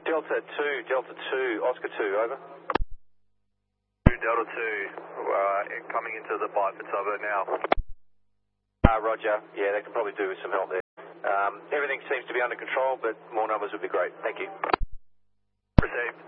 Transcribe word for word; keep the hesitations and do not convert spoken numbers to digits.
Delta two, Delta two, Oscar two, over. Delta two, uh, coming into the Byford suburb now. Uh, roger, yeah, they could probably do with some help there. Um, everything seems to be under control, but more numbers would be great. Thank you. Received.